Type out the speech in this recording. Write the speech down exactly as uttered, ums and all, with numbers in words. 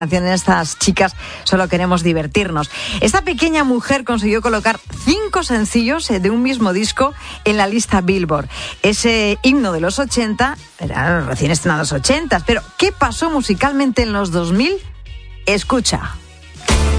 Estas chicas solo queremos divertirnos. Esta pequeña mujer consiguió colocar cinco sencillos de un mismo disco en la lista Billboard. Ese himno de los ochenta, eran recién estrenados ochentas, pero ¿qué pasó musicalmente en los dos mil? Escucha.